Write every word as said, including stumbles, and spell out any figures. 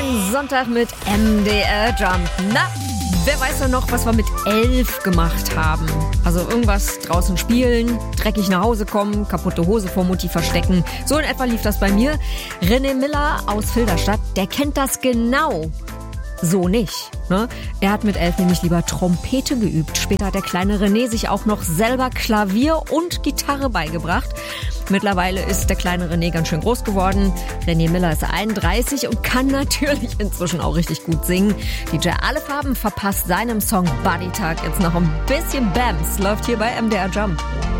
am Sonntag mit M D R Jump. Na, wer weiß denn noch, was wir mit elf gemacht haben? Also irgendwas draußen spielen, dreckig nach Hause kommen, kaputte Hose vor Mutti verstecken. So in etwa lief das bei mir. René Miller aus Filderstadt, der kennt das genau. So nicht. Ne? Er hat mit elf nämlich lieber Trompete geübt. Später hat der kleine René sich auch noch selber Klavier und Gitarre beigebracht. Mittlerweile ist der kleine René ganz schön groß geworden. René Miller ist einunddreißig und kann natürlich inzwischen auch richtig gut singen. D J Alle Farben verpasst seinem Song Buddy Tag jetzt noch ein bisschen Bams. Läuft hier bei M D R Jump.